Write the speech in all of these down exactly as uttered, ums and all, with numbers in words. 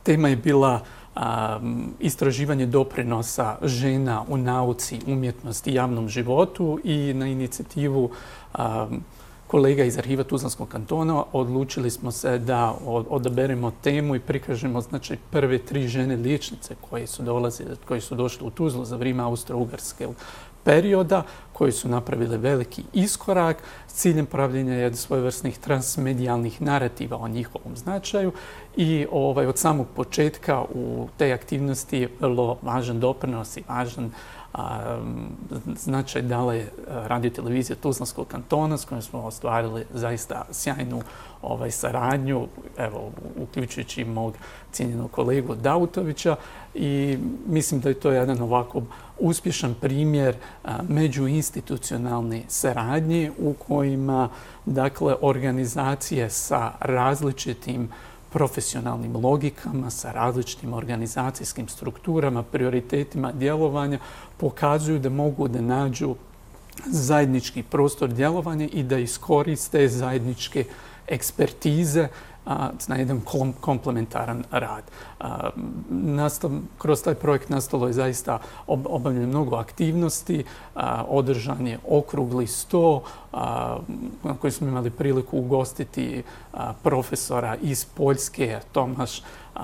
tema je bila istraživanje doprinosa žena u nauci, umjetnosti i javnom životu i na inicijativu kolega iz Arhiva Tuzlanskog kantona odlučili smo se da odaberemo temu i prikažemo znači, prve tri žene liječnice koje su, dolazile, koje su došle u Tuzlu za vrijeme austro-ugarske perioda, koji su napravili veliki iskorak s ciljem pravljenja svojevrsnih transmedijalnih narativa o njihovom značaju i ovaj, od samog početka u tej aktivnosti je vrlo važan doprinos i važan a, značaj dala je radio-televizija Tuzlanskog kantona s kojom smo ostvarili zaista sjajnu ovaj, saradnju, evo, uključujući mog cijenjenog kolegu Dautovića i mislim da je to jedan ovako uspješan primjer međuinstitucionalne saradnje u kojima dakle, organizacije sa različitim profesionalnim logikama, sa različitim organizacijskim strukturama, prioritetima djelovanja pokazuju da mogu da nađu zajednički prostor djelovanja i da iskoriste zajedničke ekspertize na jedan komplementaran rad. Nastav, kroz taj projekt nastalo je zaista obavljeno mnogo aktivnosti, održan je okrugli sto na koji smo imali priliku ugostiti profesora iz Poljske, Tomaš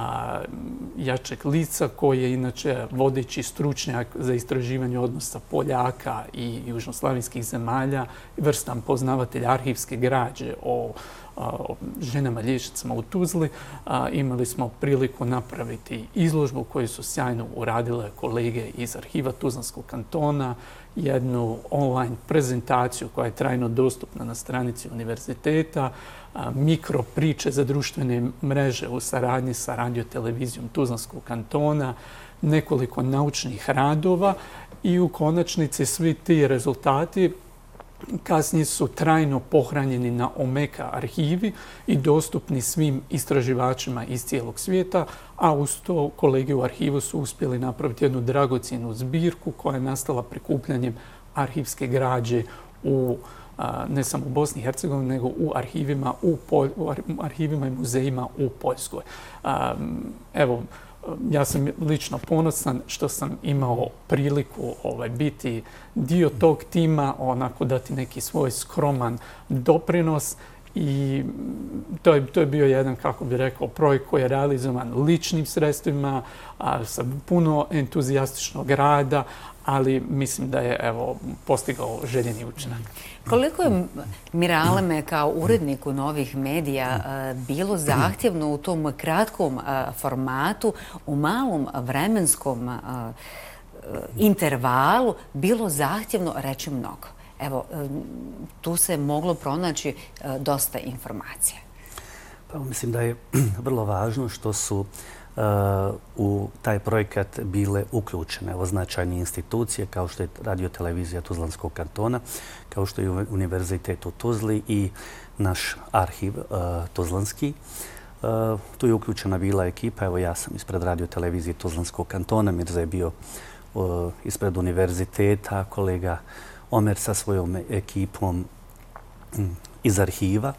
Jaček Lica, koji je inače vodeći stručnjak za istraživanje odnosa Poljaka i južnoslavenskih zemalja, vrstan poznavatelj arhivske građe o ženama liječnicama u Tuzli. Imali smo priliku napraviti izložbu koju su sjajno uradile kolege iz Arhiva Tuzlanskog kantona, jednu online prezentaciju koja je trajno dostupna na stranici univerziteta, mikro priče za društvene mreže u saradnji sa radio-televizijom Tuzlanskog kantona, nekoliko naučnih radova i u konačnici svi ti rezultati kasnije su trajno pohranjeni na Omeka arhivi i dostupni svim istraživačima iz cijelog svijeta, a uz to kolege u arhivu su uspjeli napraviti jednu dragocjenu zbirku koja je nastala prikupljanjem arhivske građe u ne samo u Bosni i Hercegovini, nego u arhivima, u, Pol, u arhivima i muzejima u Poljskoj. Evo, ja sam lično ponosan što sam imao priliku ovaj, biti dio tog tima, onako dati neki svoj skroman doprinos i to je, to je bio jedan, kako bih rekao, projekt koji je realizovan ličnim sredstvima, a, sa puno entuzijastičnog rada, ali mislim da je evo, postigao željeni učinak. Koliko je Miraleme kao uredniku Novih medija bilo zahtjevno u tom kratkom formatu, u malom vremenskom intervalu, bilo zahtjevno reći mnogo? Evo, tu se moglo pronaći dosta informacija. Pa mislim da je vrlo važno što su u taj projekat bile uključene značajne institucije kao što je radio-televizija Tuzlanskog kantona, kao što je Univerzitet u Tuzli i naš arhiv Tuzlanski. Tu je uključena bila ekipa, evo ja sam ispred radio-televizije Tuzlanskog kantona, Mirza je bio ispred univerziteta, kolega Omer sa svojom ekipom iz arhiva.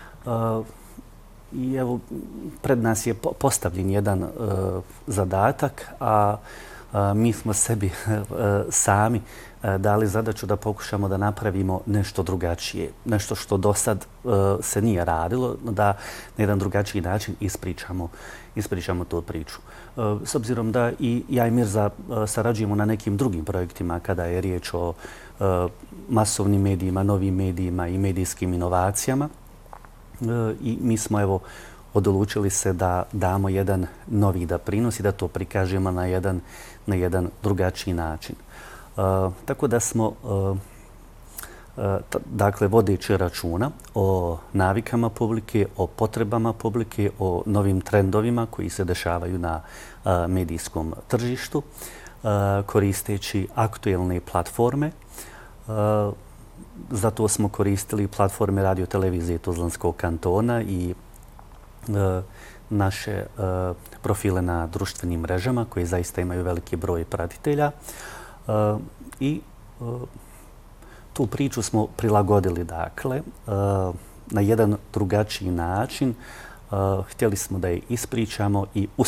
I evo, pred nas je postavljen jedan uh, zadatak, a uh, mi smo sebi uh, sami uh, dali zadaću da pokušamo da napravimo nešto drugačije, nešto što do sad uh, se nije radilo, da na jedan drugačiji način ispričamo, ispričamo tu priču. Uh, s obzirom da i ja i Mirza uh, sarađujemo na nekim drugim projektima kada je riječ o uh, masovnim medijima, novim medijima i medijskim inovacijama, i mi smo evo odlučili se da damo jedan novi doprinos i da to prikažemo na jedan, na jedan drugačiji način. Uh, tako da smo uh, uh, dakle vodeći računa o navikama publike, o potrebama publike, o novim trendovima koji se dešavaju na uh, medijskom tržištu, uh, koristeći aktuelne platforme. Uh, Zato smo koristili platforme radio-televizije Tuzlanskog kantona i e, naše e, profile na društvenim mrežama koji zaista imaju veliki broj pratitelja. E, I e, tu priču smo prilagodili dakle, e, na jedan drugačiji način. E, htjeli smo da je ispričamo i u